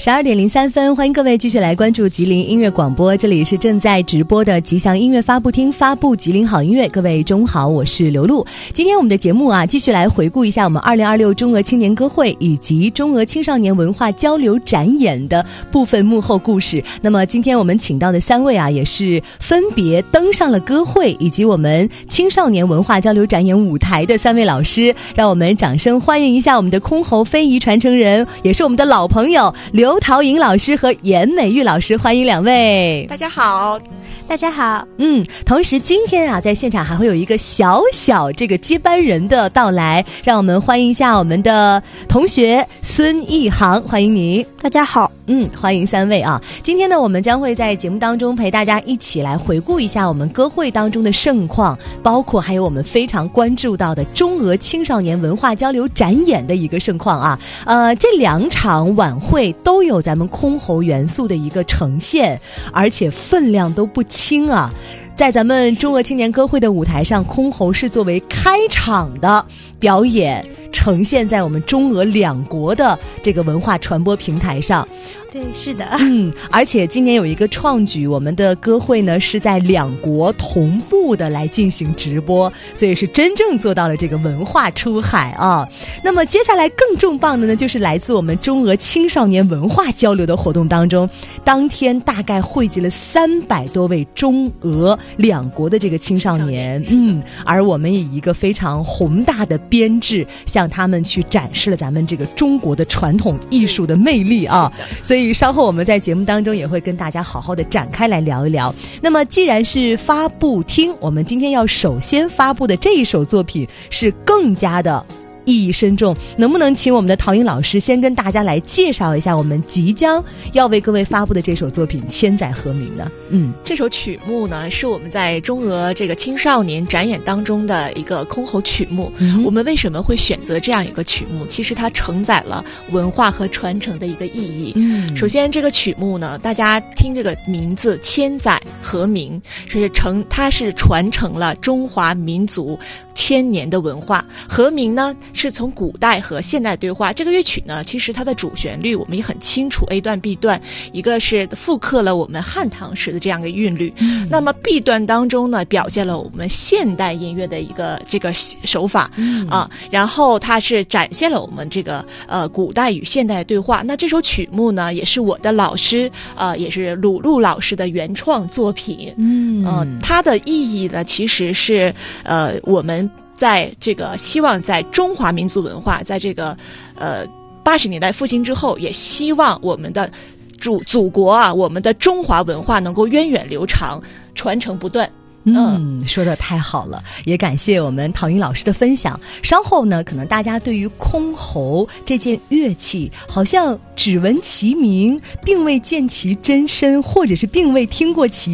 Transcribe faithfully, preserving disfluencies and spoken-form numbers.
十二点零三分，欢迎各位继续来关注吉林音乐广播，这里是正在直播的吉祥音乐发布厅，发布吉林好音乐。各位中午好，我是刘露。今天我们的节目啊，继续来回顾一下我们二零二六中俄青年歌会以及中俄青少年文化交流展演的部分幕后故事。那么今天我们请到的三位啊，也是分别登上了歌会以及我们青少年文化交流展演舞台的三位老师，让我们掌声欢迎一下我们的箜篌非遗传承人，也是我们的老朋友刘陶颖老师和严美玉老师，欢迎两位。 大家好。 大家好。 嗯，同时今天啊，在现场还会有一个小小这个接班人的到来，让我们欢迎一下我们的同学孙一航，欢迎你。 大家好。 嗯，欢迎三位啊。今天呢，我们将会在节目当中陪大家一起来回顾一下我们歌会当中的盛况，包括还有我们非常关注到的中俄青少年文化交流展演的一个盛况啊。呃，这两场晚会都有咱们箜篌元素的一个呈现，而且分量都不轻啊。在咱们中俄青年歌会的舞台上，箜篌是作为开场的表演，呈现在我们中俄两国的这个文化传播平台上。 对，是的。 嗯，而且今年有一个创举，我们的歌会呢是在两国同步的来进行直播，所以是真正做到了这个文化出海啊。那么接下来更重磅的呢，就是来自我们中俄青少年文化交流的活动当中，当天大概汇集了三百多位中俄两国的这个青少年，嗯，而我们以一个非常宏大的编制，向他们去展示了咱们这个中国的传统艺术的魅力啊。所以稍后我们在节目当中也会跟大家好好的展开来聊一聊。那么既然是发布厅，我们今天要首先发布的这一首作品是更加的意义深重，能不能请我们的陶颖老师先跟大家来介绍一下我们即将要为各位发布的这首作品《千载和鸣》呢？嗯， 这首曲目呢是我们在中俄这个青少年展演当中的一个箜篌曲目。嗯、我们为什么会选择这样一个曲目？其实它承载了文化和传承的一个意义。嗯，首先这个曲目呢，大家听这个名字“千载和鸣”，是承它是传承了中华民族千年的文化。和鸣呢，是从古代和现代对话。这个乐曲呢，其实它的主旋律我们也很清楚 ，A 段 B 段，一个是复刻了我们汉唐时的这样一个韵律。嗯、那么 B 段当中呢，表现了我们现代音乐的一个这个手法、嗯、啊，然后它是展现了我们这个呃古代与现代的对话。那这首曲目呢，也是我的老师呃，也是鲁路老师的原创作品。嗯，呃、它的意义呢，其实是呃我们。在这个希望在中华民族文化在这个呃八十年代复兴之后，也希望我们的祖祖国啊，我们的中华文化能够源远流长，传承不断。 嗯，说得太好了，也感谢我们陶颖老师的分享。稍后呢，可能大家对于箜篌这件乐器好像只闻其名，并未见其真身，或者是并未听过其